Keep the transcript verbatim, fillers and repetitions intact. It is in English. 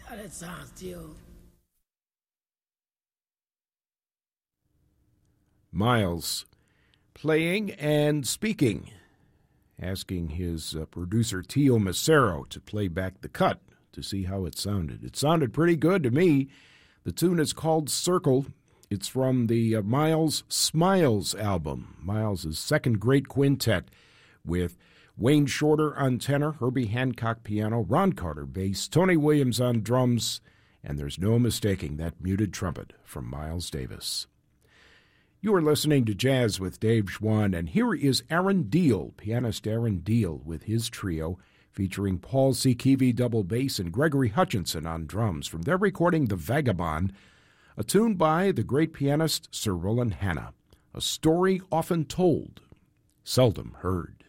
How that sounds, Jill. Miles playing and speaking, asking his uh, producer Tio Macero to play back the cut to see how it sounded. It sounded pretty good to me. The tune is called Circle. It's from the uh, Miles Smiles album, Miles' second great quintet, with Wayne Shorter on tenor, Herbie Hancock piano, Ron Carter bass, Tony Williams on drums, and there's no mistaking that muted trumpet from Miles Davis. You are listening to Jazz with Dave Schwann, and here is Aaron Deal, pianist Aaron Deal, with his trio, featuring Paul Sikivi double bass and Gregory Hutchinson on drums, from their recording The Vagabond, a tune by the great pianist Sir Roland Hanna, a story often told, seldom heard.